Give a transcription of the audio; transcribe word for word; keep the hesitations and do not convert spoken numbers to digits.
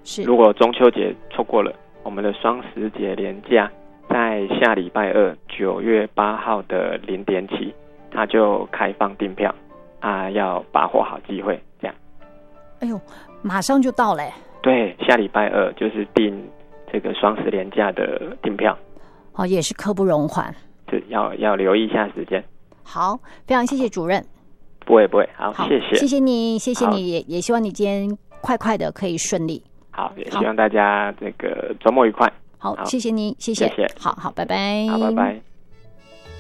是， 如果中秋节错过了，我们的双十节连假在下礼拜二九月八号的零点起，它就开放订票啊，要把握好机会，这样。 哎呦，马上就到嘞！ 对，下礼拜二就是订这个双十连假的订票， 哦，也是刻不容缓， 就要要留意一下时间。 好，非常谢谢主任。 不会不会，好， 好谢谢， 谢谢你，谢谢你，也也希望你今天快快的可以顺利。 好，也希望大家这个周末愉快。 好， 好谢谢你，谢谢， 谢谢好好，拜拜， 好，拜拜。